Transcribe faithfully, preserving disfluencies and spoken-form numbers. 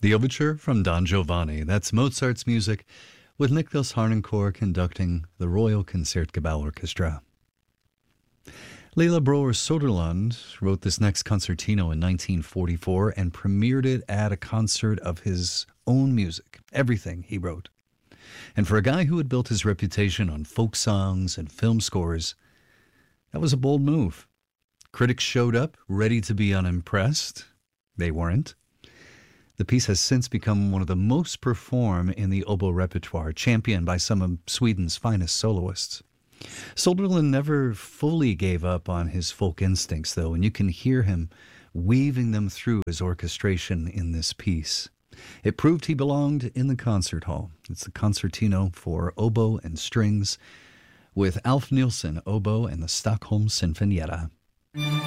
The overture from Don Giovanni. That's Mozart's music with Nicholas Harnoncourt conducting the Royal Concertgebouw Orchestra. Leila Brouwer-Soderlund wrote this next concertino in nineteen forty-four and premiered it at a concert of his own music, everything he wrote. And for a guy who had built his reputation on folk songs and film scores, that was a bold move. Critics showed up ready to be unimpressed. They weren't. The piece has since become one of the most performed in the oboe repertoire, championed by some of Sweden's finest soloists. Soderlund never fully gave up on his folk instincts, though, and you can hear him weaving them through his orchestration in this piece. It proved he belonged in the concert hall. It's the concertino for oboe and strings with Alf Nilsson, oboe, and the Stockholm Sinfonietta.